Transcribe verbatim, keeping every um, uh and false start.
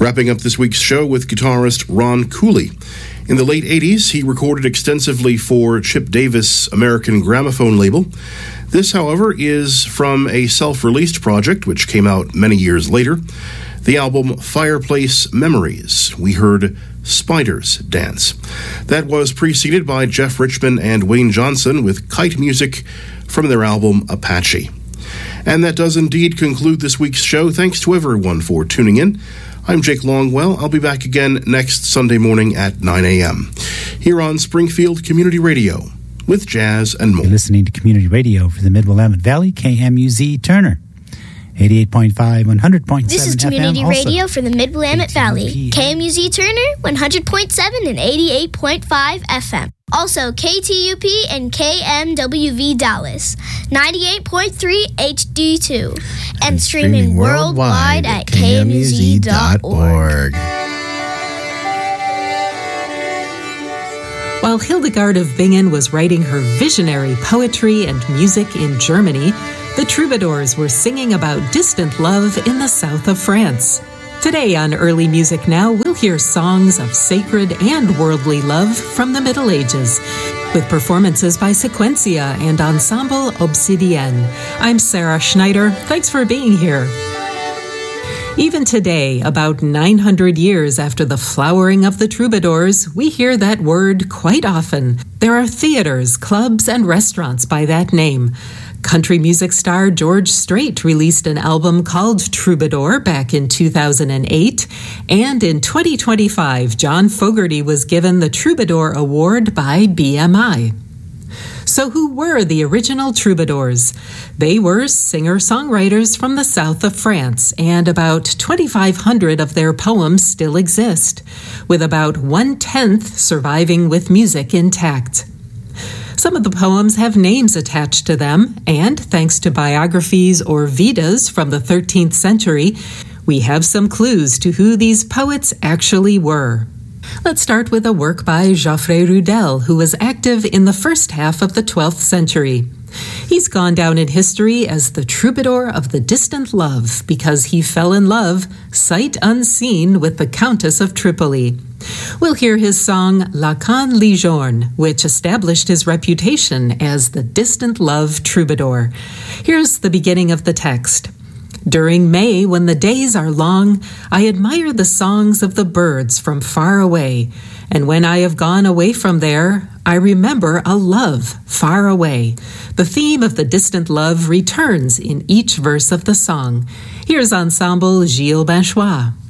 Wrapping up this week's show with guitarist Ron Cooley. In the late eighties, he recorded extensively for Chip Davis' American Gramophone label. This, however, is from a self-released project which came out many years later, the album Fireplace Memories. We heard Spiders Dance. That was preceded by Jeff Richman and Wayne Johnson with Kite Music from their album Apache. And that does indeed conclude this week's show. Thanks to everyone for tuning in. I'm Jake Longwell. I'll be back again next Sunday morning at nine a.m. here on Springfield Community Radio with jazz and more. You're listening to Community Radio for the Mid-Willamette Valley, K M U Z Turner, eighty-eight point five, one hundred point seven This is Community F M. Radio Also, for the Mid-Willamette Valley, K M U Z Turner, one hundred point seven and eighty-eight point five F M. Also, K T U P and K M W V Dallas, ninety-eight point three H D two, and, and streaming, streaming worldwide, worldwide at K M U Z dot org. While Hildegard of Bingen was writing her visionary poetry and music in Germany, the troubadours were singing about distant love in the south of France. Today on Early Music Now, we'll hear songs of sacred and worldly love from the Middle Ages, with performances by Sequencia and Ensemble Obsidienne. I'm Sarah Schneider. Thanks for being here. Even today, about nine hundred years after the flowering of the troubadours, we hear that word quite often. There are theaters, clubs, and restaurants by that name. Country music star George Strait released an album called Troubadour back in two thousand eight, and in twenty twenty-five, John Fogerty was given the Troubadour Award by B M I. So who were the original troubadours? They were singer-songwriters from the south of France, and about twenty-five hundred of their poems still exist, with about one-tenth surviving with music intact. Some of the poems have names attached to them, and thanks to biographies or Vedas from the thirteenth century, we have some clues to who these poets actually were. Let's start with a work by Geoffrey Rudel, who was active in the first half of the twelfth century. He's gone down in history as the troubadour of the distant love because he fell in love, sight unseen, with the Countess of Tripoli. We'll hear his song La Canne Lijourne, which established his reputation as the distant love troubadour. Here's the beginning of the text. During May, when the days are long, I admire the songs of the birds from far away. And when I have gone away from there, I remember a love far away. The theme of the distant love returns in each verse of the song. Here's Ensemble Gilles Binchois.